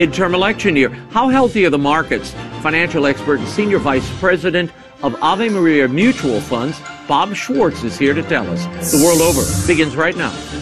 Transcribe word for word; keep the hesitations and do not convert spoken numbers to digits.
Midterm election year. How healthy are the markets? Financial expert and senior vice president of Ave Maria Mutual Funds, Bob Schwartz, is here to tell us. The world over begins right now.